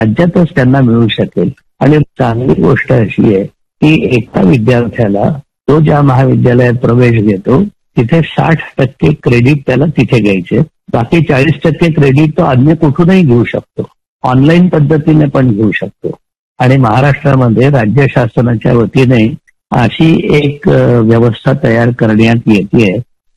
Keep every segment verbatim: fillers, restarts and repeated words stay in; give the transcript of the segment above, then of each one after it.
राज्यातच त्यांना मिळू शकेल. आणि चांगली गोष्ट अशी आहे की एका विद्यार्थ्याला तो ज्या महाविद्यालयात प्रवेश घेतो तिथे साठ टक्के क्रेडिट त्याला तिथे घ्यायचे, बाकी चाळीस टक्के क्रेडिट तो अन्य कुठूनही घेऊ शकतो, ऑनलाईन पद्धतीने पण घेऊ शकतो. आणि महाराष्ट्रामध्ये राज्य शासनाच्या वतीने अशी एक व्यवस्था तयार करण्यात येते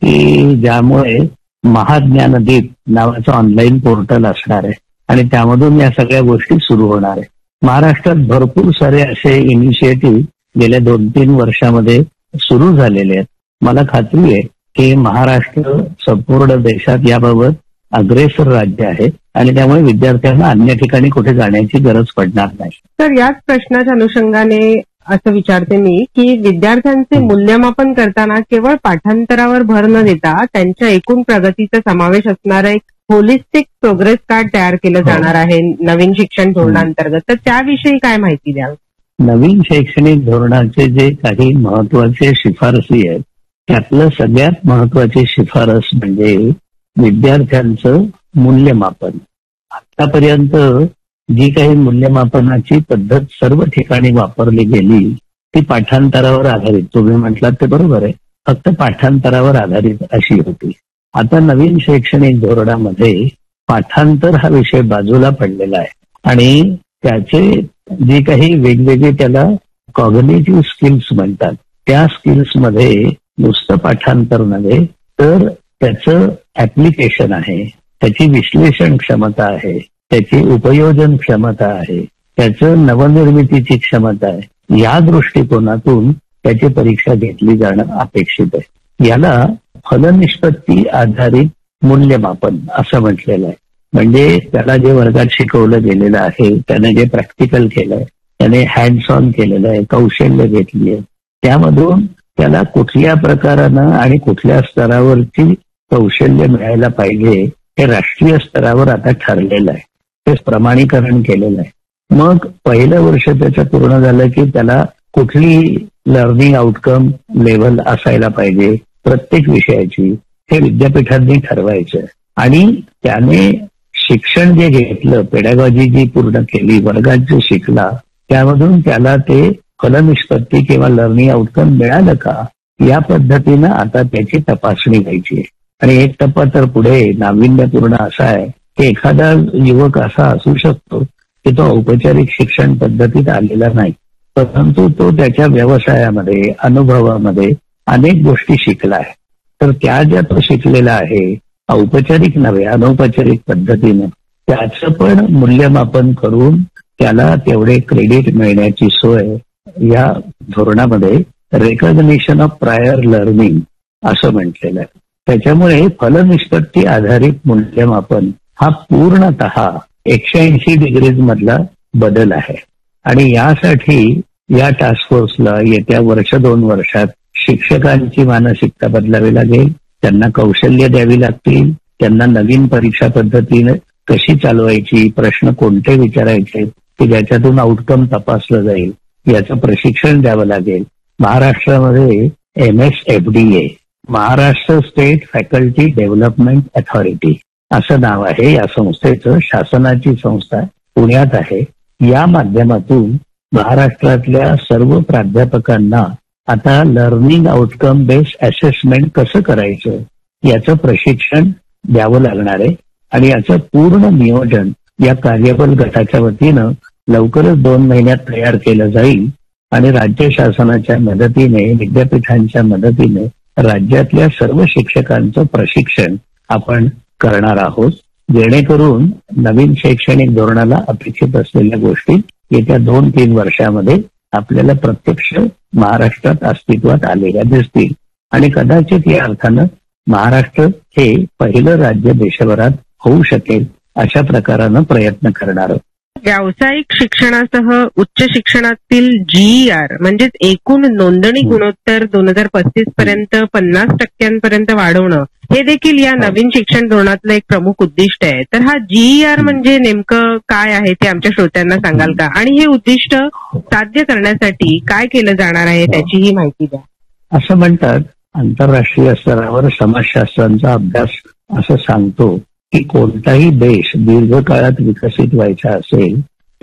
की ज्यामुळे महाज्ञानदीप नावाचं ऑनलाईन पोर्टल असणार आहे आणि त्यामधून या सगळ्या गोष्टी सुरू होणार आहे. महाराष्ट्रात भरपूर सारे असे इनिशिएटिव्ह गेल्या दोन तीन वर्षामध्ये सुरू झालेले आहेत. मला खात्री आहे की महाराष्ट्र संपूर्ण देशात याबाबत अग्रेसर राज्य आहे आणि त्यामुळे विद्यार्थ्यांना अन्य ठिकाणी कुठे जाण्याची गरज पडणार नाही. तर याच प्रश्नाच्या अनुषंगाने असं विचारते मी की विद्यार्थ्यांचे मूल्यमापन करताना केवळ पाठांतरावर भर न देता त्यांच्या एकूण प्रगतीचा समावेश असणारं एक होलिस्टिक प्रोग्रेस कार्ड तयार केलं जाणार आहे नवीन शिक्षण धोरणांतर्गत, तर त्याविषयी काय माहिती द्याल? नवीन शैक्षणिक धोरणाचे जे काही महत्वाचे शिफारसी आहेत त्यातलं सगळ्यात महत्वाची शिफारस म्हणजे विद्यार्थ्यांचं मूल्यमापन. आतापर्यंत जी काही मूल्यमापनाची पद्धत सर्व ठिकाणी वापरली गेली ती पाठांतरावर आधारित, तुम्ही म्हटलात ते बरोबर आहे, फक्त पाठांतरावर आधारित अशी होती. आता नवीन शैक्षणिक धोरणामध्ये पाठांतर हा विषय बाजूला पडलेला आहे आणि त्याचे जे काही वेगवेगळे त्याला कॉग्निटिव्ह स्किल्स म्हणतात त्या स्किल्समध्ये नुसतं पाठांतर नव्हे तर त्याचं ऍप्लिकेशन आहे, त्याची विश्लेषण क्षमता आहे, त्याची उपयोजन क्षमता आहे, त्याचं नवनिर्मितीची क्षमता आहे. या दृष्टिकोनातून त्याची परीक्षा घेतली जाणं अपेक्षित आहे. याला फलनिष्पत्ती आधारित मूल्यमापन असं म्हटलेलं आहे. म्हणजे त्याला जे वर्गात शिकवलं गेलेलं आहे, त्याने जे प्रॅक्टिकल केलंय, त्याने हँड्स ऑन केलेलं आहे, कौशल्य घेतली आहे, त्यामधून त्याला कुठल्या प्रकारानं आणि कुठल्या स्तरावरची कौशल्य मिळायला पाहिजे हे राष्ट्रीय स्तरावर आता ठरलेलं आहे, ते प्रमाणीकरण केलेलं आहे. मग पहिलं वर्ष त्याचं पूर्ण झालं की त्याला कुठली लर्निंग आउटकम लेव्हल असायला पाहिजे प्रत्येक विषयाची हे विद्यापीठांनी ठरवायचं आणि त्याने शिक्षण जे घेतलं, पेडॅगॉजी जी पूर्ण केली, वर्गात जे शिकला त्यामधून त्याला ते फलनिष्पत्ती किंवा लर्निंग आउटकम मिळालं का या पद्धतीनं आता त्याची तपासणी घ्यायची. आणि एक टप्पा तर पुढे नाविन्यपूर्ण असा आहे की एखादा युवक असा असू शकतो की तो औपचारिक शिक्षण पद्धतीत आलेला नाही, परंतु तो त्याच्या व्यवसायामध्ये अनुभवामध्ये अनेक गोष्टी शिकला आहे. तर त्या ज्या तो शिकलेला आहे औपचारिक नव्हे अनौपचारिक पद्धतीनं त्याचं पण मूल्यमापन करून त्याला तेवढे क्रेडिट मिळण्याची सोय या धोरणामध्ये रेकॉग्निशन ऑफ प्रायर लर्निंग असं म्हटलेलं आहे. त्याच्यामुळे फलनिष्पत्ती आधारित मूल्यमापन हा पूर्णतः एकशे ऐंशी डिग्रीज मधला बदल आहे. आणि यासाठी या टास्क फोर्सला येत्या वर्ष दोन वर्षात शिक्षकांची मानसिकता बदलावी लागेल, त्यांना कौशल्य द्यावी लागतील, त्यांना नवीन परीक्षा पद्धतीने कशी चालवायची, प्रश्न कोणते विचारायचे की ज्याच्यातून आउटकम तपासलं जाईल याचं प्रशिक्षण द्यावं लागेल. महाराष्ट्रामध्ये M S F D A Maharashtra state faculty development authority असं नाव आहे या संस्थेचं, शासनाची संस्था पुण्यात आहे. या माध्यमातून महाराष्ट्रातल्या सर्व प्राध्यापकांना आता लर्निंग आउटकम बेस्ड असेसमेंट कसं करायचं याचं प्रशिक्षण द्यावं लागणार आहे आणि याचं पूर्ण नियोजन या कार्यबल गटाच्या वतीनं लवकरच दोन महिन्यात तयार केलं जाईल आणि राज्य शासनाच्या मदतीने विद्यापीठांच्या मदतीने राज्यातल्या सर्व शिक्षकांचं प्रशिक्षण आपण करणार आहोत, जेणेकरून नवीन शैक्षणिक धोरणाला अपेक्षित असलेल्या गोष्टी येत्या दोन तीन वर्षामध्ये आपल्याला प्रत्यक्ष महाराष्ट्रात अस्तित्वात आलेल्या दिसतील. आणि कदाचित या अर्थानं महाराष्ट्र हे पहिलं राज्य देशभरात होऊ शकेल अशा प्रकारानं प्रयत्न करणार आहोत. व्यावसायिक शिक्षणासह उच्च शिक्षणातील जीईआर म्हणजेच एकूण नोंदणी गुणोत्तर दोन हजार पस्तीस पर्यंत पन्नास टक्क्यांपर्यंत वाढवणं हे देखील या नवीन शिक्षण धोरणातलं एक प्रमुख उद्दिष्ट आहे. तर हा जीईआर म्हणजे नेमकं काय आहे ते आमच्या श्रोत्यांना सांगाल का? आणि हे उद्दिष्ट साध्य करण्यासाठी काय केलं जाणार आहे त्याचीही माहिती द्या. असं म्हणतात आंतरराष्ट्रीय स्तरावर समाजशास्त्रांचा अभ्यास असं सांगतो की कोणताही देश दीर्घकाळात विकसित व्हायचा असेल